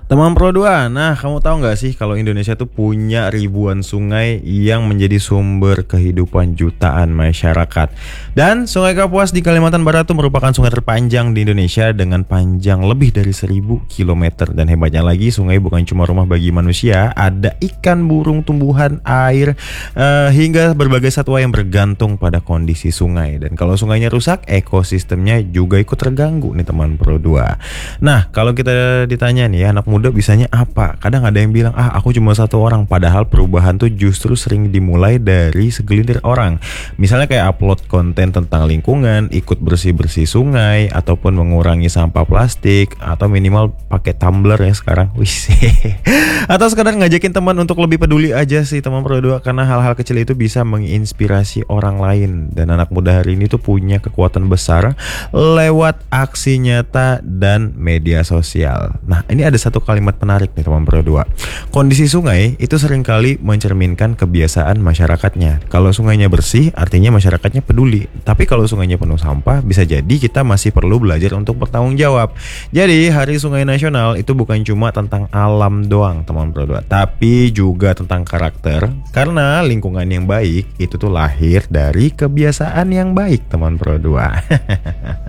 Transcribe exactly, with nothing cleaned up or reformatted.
Teman Pro dua, nah kamu tahu nggak sih kalau Indonesia tuh punya ribuan sungai yang menjadi sumber kehidupan jutaan masyarakat. Dan Sungai Kapuas di Kalimantan Barat tuh merupakan sungai terpanjang di Indonesia dengan panjang lebih dari seribu kilometer. Dan hebatnya lagi, sungai bukan cuma rumah bagi manusia, ada ikan, burung, tumbuhan, air, eh, hingga berbagai satwa yang bergantung pada kondisi sungai. Dan kalau sungainya rusak, ekosistemnya juga ikut terganggu nih teman Pro dua. Nah, kalau kita ditanya nih ya, anak muda bisanya apa? Kadang ada yang bilang, ah aku cuma satu orang. Padahal perubahan tuh justru sering dimulai dari segelintir orang. Misalnya kayak upload konten tentang lingkungan, ikut bersih-bersih sungai, ataupun mengurangi sampah plastik, atau minimal pakai tumbler ya sekarang. Wih, atau sekadar ngajakin teman untuk lebih peduli aja sih teman Pro dua. Karena hal-hal kecil itu bisa menginspirasi orang lain. Dan anak muda hari ini tuh punya kekuatan besar lewat aksi nyata dan media sosial. Nah, ini ada satu kalimat menarik nih teman Pro dua. Kondisi sungai itu seringkali mencerminkan kebiasaan masyarakatnya. Kalau sungainya bersih, artinya masyarakatnya peduli. Tapi kalau sungainya penuh sampah, bisa jadi kita masih perlu belajar untuk bertanggung jawab. Jadi, Hari Sungai Nasional itu bukan cuma tentang alam doang teman Pro dua, tapi juga tentang karakter. Karena lingkungan yang baik itu tuh lahir dari kebiasaan yang baik teman Pro dua.